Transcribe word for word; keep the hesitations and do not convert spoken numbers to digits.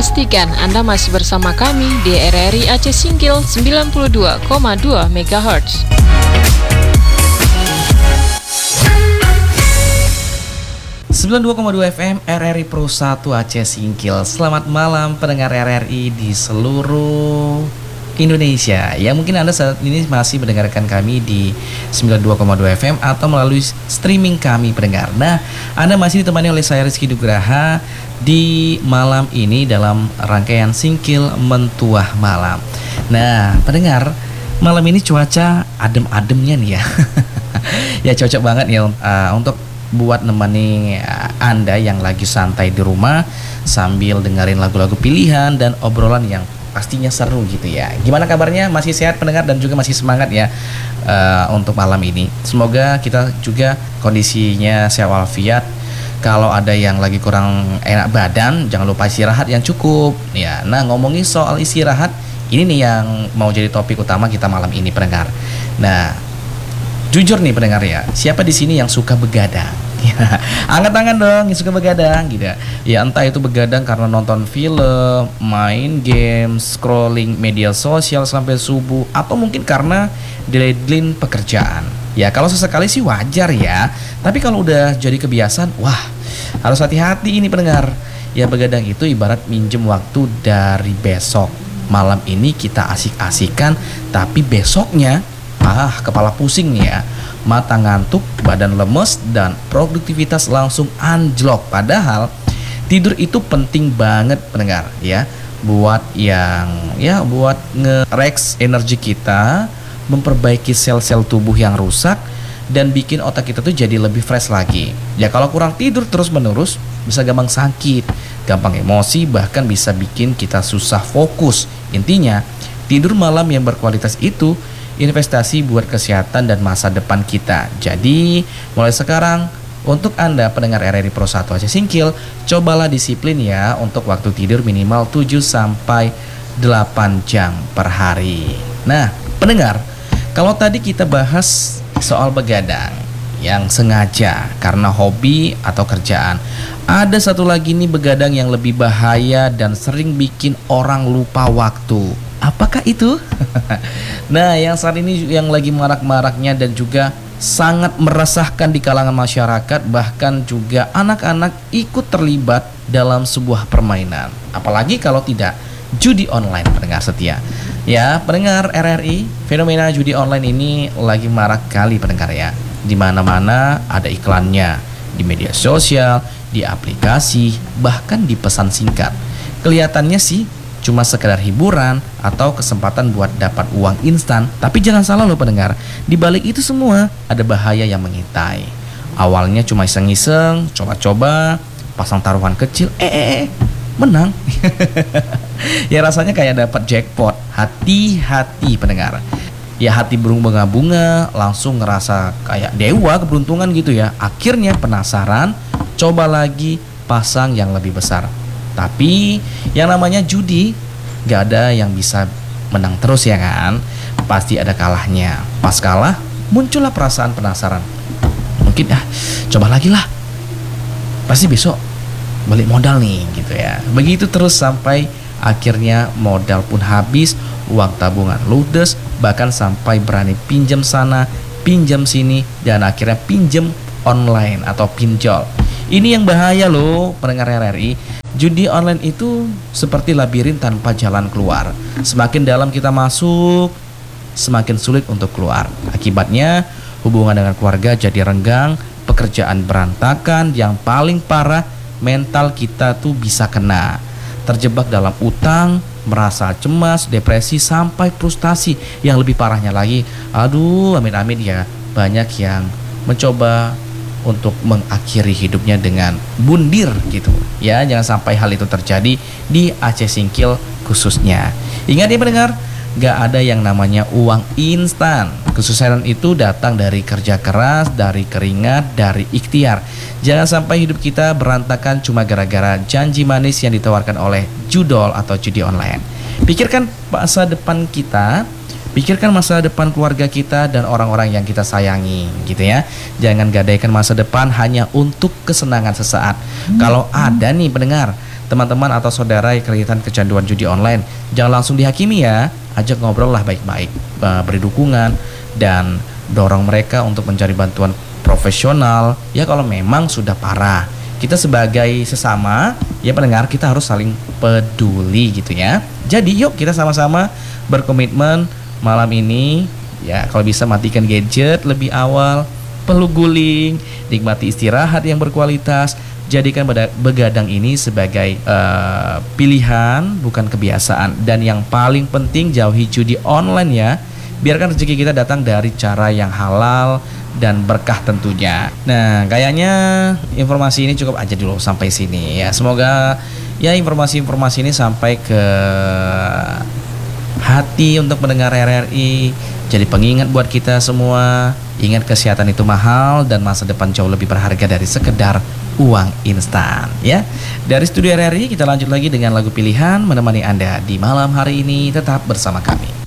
Pastikan Anda masih bersama kami di R R I Aceh Singkil sembilan puluh dua koma dua megahertz. sembilan puluh dua koma dua F M R R I Pro satu Aceh Singkil. Selamat malam pendengar R R I di seluruh Indonesia. Ya, mungkin Anda saat ini masih mendengarkan kami di sembilan puluh dua koma dua F M atau melalui streaming kami pendengar. Nah, Anda masih ditemani oleh saya Rizky Nugraha di malam ini dalam rangkaian Singkil Mentuah Malam. Nah, pendengar, malam ini cuaca adem-ademnya nih ya. Ya, cocok banget ya uh, untuk buat nemani Anda yang lagi santai di rumah sambil dengerin lagu-lagu pilihan dan obrolan yang pastinya seru gitu ya. Gimana kabarnya? Masih sehat pendengar dan juga masih semangat ya uh, untuk malam ini. Semoga kita juga kondisinya sehat walafiat. Kalau ada yang lagi kurang enak badan, jangan lupa istirahat yang cukup ya. Nah, ngomongin soal istirahat, ini nih yang mau jadi topik utama kita malam ini pendengar. Nah, jujur nih pendengar ya, siapa di sini yang suka begadang? Angkat tangan dong yang suka begadang gitu ya. Ya, entah itu begadang karena nonton film, main game, scrolling media sosial sampai subuh, atau mungkin karena deadline pekerjaan. Ya, kalau sesekali sih wajar ya. Tapi kalau udah jadi kebiasaan, wah, harus hati-hati ini pendengar. Ya, begadang itu ibarat minjem waktu dari besok. Malam ini kita asik-asikan, tapi besoknya ah, kepala pusing nih ya, mata ngantuk, badan lemes, dan produktivitas langsung anjlok. Padahal tidur itu penting banget pendengar ya, buat yang ya buat nge-reks energi kita, memperbaiki sel-sel tubuh yang rusak, dan bikin otak kita tuh jadi lebih fresh lagi. Ya, kalau kurang tidur terus-menerus bisa gampang sakit, gampang emosi, bahkan bisa bikin kita susah fokus. Intinya, tidur malam yang berkualitas itu investasi buat kesehatan dan masa depan kita. Jadi, mulai sekarang untuk Anda pendengar R R I Pro satu Aceh Singkil, cobalah disiplin ya untuk waktu tidur minimal tujuh sampai delapan jam per hari. Nah, pendengar, kalau tadi kita bahas soal begadang yang sengaja karena hobi atau kerjaan, ada satu lagi nih begadang yang lebih bahaya dan sering bikin orang lupa waktu. Apakah itu? Nah, yang saat ini yang lagi marak-maraknya dan juga sangat meresahkan di kalangan masyarakat, bahkan juga anak-anak ikut terlibat dalam sebuah permainan. Apalagi kalau tidak judi online, pendengar setia. Ya, pendengar R R I, fenomena judi online ini lagi marak kali pendengar ya. Di mana-mana ada iklannya, di media sosial, di aplikasi, bahkan di pesan singkat. Kelihatannya sih cuma sekedar hiburan atau kesempatan buat dapat uang instan. Tapi jangan salah loh pendengar, di balik itu semua ada bahaya yang mengintai. Awalnya cuma iseng-iseng, coba-coba, pasang taruhan kecil, eh, eh, eh menang. Ya, rasanya kayak dapat jackpot. Hati-hati pendengar. Ya, hati burung bunga-bunga, langsung ngerasa kayak dewa keberuntungan gitu ya. Akhirnya penasaran, coba lagi pasang yang lebih besar. Tapi yang namanya judi gak ada yang bisa menang terus ya kan. Pasti ada kalahnya. Pas kalah muncullah perasaan penasaran. Mungkin ah coba lagi lah, pasti besok balik modal nih gitu ya. Begitu terus sampai akhirnya modal pun habis, uang tabungan ludes, bahkan sampai berani pinjam sana, pinjam sini, dan akhirnya pinjam online atau pinjol. Ini yang bahaya loh pendengar R R I. Judi online itu seperti labirin tanpa jalan keluar. Semakin dalam kita masuk, semakin sulit untuk keluar. Akibatnya hubungan dengan keluarga jadi renggang, pekerjaan berantakan, yang paling parah mental kita tuh bisa kena. Terjebak dalam utang, merasa cemas, depresi, sampai frustasi. Yang lebih parahnya lagi, aduh amin-amin ya, banyak yang mencoba untuk mengakhiri hidupnya dengan bundir gitu ya. Jangan sampai hal itu terjadi di Aceh Singkil khususnya. Ingat ya pendengar, gak ada yang namanya uang instan. Kesuksesan itu datang dari kerja keras, dari keringat, dari ikhtiar. Jangan sampai hidup kita berantakan cuma gara-gara janji manis yang ditawarkan oleh judol atau judi online. Pikirkan masa depan kita, pikirkan masa depan keluarga kita dan orang-orang yang kita sayangi gitu ya. Jangan gadaikan masa depan hanya untuk kesenangan sesaat. hmm. Kalau ada nih pendengar teman-teman atau saudara yang kelihatan kecanduan judi online, jangan langsung dihakimi ya. Ajak ngobrol lah baik-baik, uh, beri dukungan dan dorong mereka untuk mencari bantuan profesional ya kalau memang sudah parah. Kita sebagai sesama ya pendengar, kita harus saling peduli gitu ya. Jadi yuk kita sama-sama berkomitmen malam ini ya, kalau bisa matikan gadget lebih awal, peluk guling, nikmati istirahat yang berkualitas. Jadikan begadang ini sebagai uh, pilihan bukan kebiasaan. Dan yang paling penting jauhi judi online ya. Biarkan rezeki kita datang dari cara yang halal dan berkah tentunya. Nah, kayaknya informasi ini cukup aja dulu sampai sini ya. Semoga ya informasi-informasi ini sampai ke hati untuk mendengar R R I. Jadi pengingat buat kita semua. Ingat, kesehatan itu mahal dan masa depan jauh lebih berharga dari sekedar uang instan ya. Dari studio R R I kita lanjut lagi dengan lagu pilihan menemani Anda di malam hari ini. Tetap bersama kami.